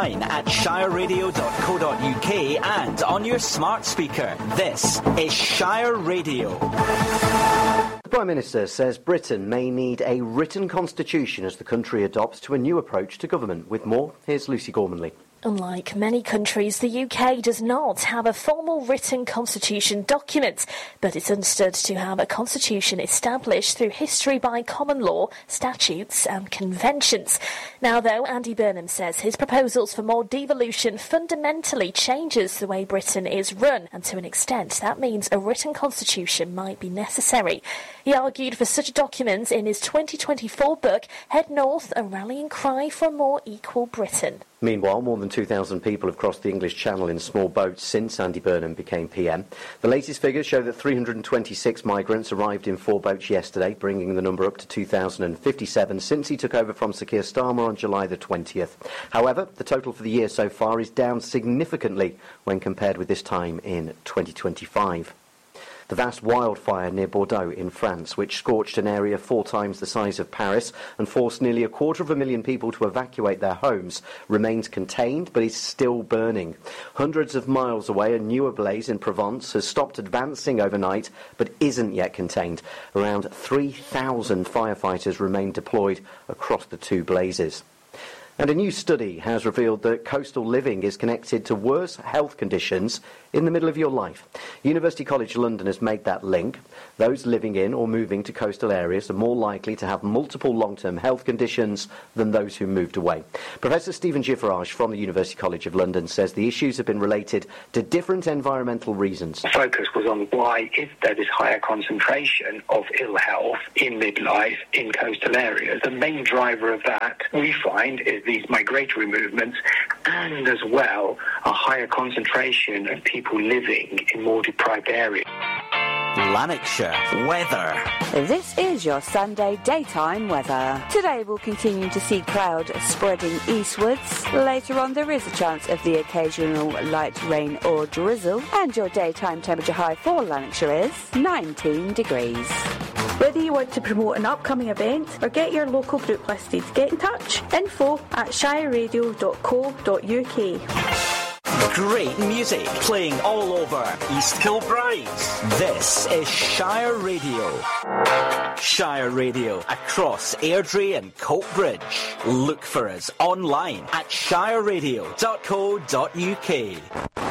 online at shireradio.co.uk and on your smart speaker. This is Shire Radio. The Prime Minister says Britain may need a written constitution as the country adopts to a new approach to government. With more, here's Lucy Gormanley. Unlike many countries, the UK does not have a formal written constitution document, but it's understood to have a constitution established through history by common law, statutes and conventions. Now, though, Andy Burnham says his proposals for more devolution fundamentally changes the way Britain is run, and to an extent that means a written constitution might be necessary. He argued for such a document in his 2024 book, Head North, a rallying cry for a more equal Britain. Meanwhile, more than 2,000 people have crossed the English Channel in small boats since Andy Burnham became PM. The latest figures show that 326 migrants arrived in 4 boats yesterday, bringing the number up to 2,057 since he took over from Sir Keir Starmer on July the 20th. However, the total for the year so far is down significantly when compared with this time in 2025. The vast wildfire near Bordeaux in France, which scorched an area 4 times the size of Paris and forced nearly 250,000 people to evacuate their homes, remains contained but is still burning. Hundreds of miles away, a newer blaze in Provence has stopped advancing overnight but isn't yet contained. Around 3,000 firefighters remain deployed across the 2 blazes. And a new study has revealed that coastal living is connected to worse health conditions in the middle of your life. University College London has made that link. Those living in or moving to coastal areas are more likely to have multiple long-term health conditions than those who moved away. Professor Stephen Giffrage from the University College of London says the issues have been related to different environmental reasons. The focus was on why is there this higher concentration of ill health in midlife in coastal areas. The main driver of that, we find, is these migratory movements and as well a higher concentration of people living in more deprived areas. Lanarkshire weather. This is your Sunday daytime weather. Today we'll continue to see cloud spreading eastwards. Later on there is a chance of the occasional light rain or drizzle, and your daytime temperature high for Lanarkshire is 19 degrees. Whether you want to promote an upcoming event or get your local group listed, get in touch. info@shireradio.co.uk. Great music playing all over East Kilbride. This is Shire Radio. Shire Radio across Airdrie and Coatbridge. Look for us online at shireradio.co.uk.